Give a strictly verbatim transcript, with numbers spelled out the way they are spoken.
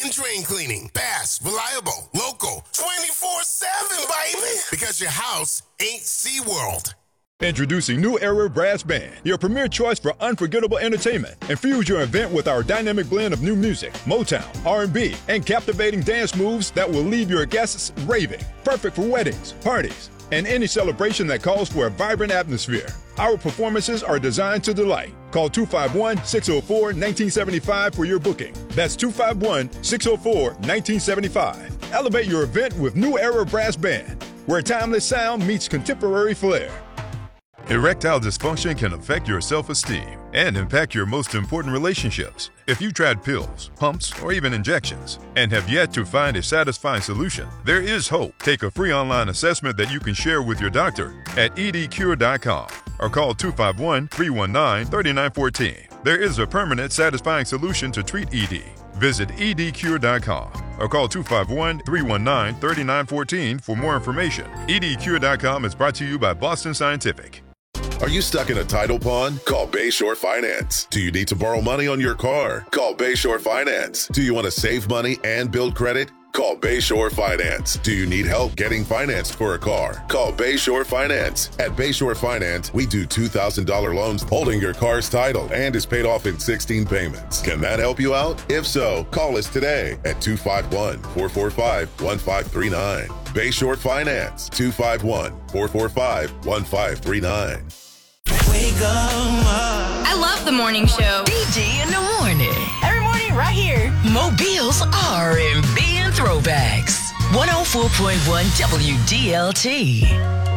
and drain cleaning. Fast, reliable, local, twenty-four seven, baby. Because your house ain't SeaWorld. Introducing New Era Brass Band, your premier choice for unforgettable entertainment. Infuse your event with our dynamic blend of new music, Motown, R and B, and captivating dance moves that will leave your guests raving. Perfect for weddings, parties, and any celebration that calls for a vibrant atmosphere. Our performances are designed to delight. Call two five one, six oh four, one nine seven five for your booking. That's two five one, six oh four, one nine seven five. Elevate your event with New Era Brass Band, where timeless sound meets contemporary flair. Erectile dysfunction can affect your self-esteem and impact your most important relationships. If you tried pills, pumps, or even injections and have yet to find a satisfying solution, there is hope. Take a free online assessment that you can share with your doctor at e d cure dot com or call two five one, three one nine, three nine one four. There is a permanent, satisfying solution to treat E D. Visit e d cure dot com or call two five one, three one nine, three nine one four for more information. e d cure dot com is brought to you by Boston Scientific. Are you stuck in a title pond? Call Bayshore Finance. Do you need to borrow money on your car? Call Bayshore Finance. Do you want to save money and build credit? Call Bayshore Finance. Do you need help getting financed for a car? Call Bayshore Finance. At Bayshore Finance, we do two thousand dollars loans holding your car's title and is paid off in sixteen payments. Can that help you out? If so, call us today at two five one, four four five, one five three nine. Bayshore Finance, two five one, four four five, one five three nine. Wake up. I love the morning show. D J in the morning. Every morning right here. Mobile's R and B and throwbacks. one oh four point one W D L T.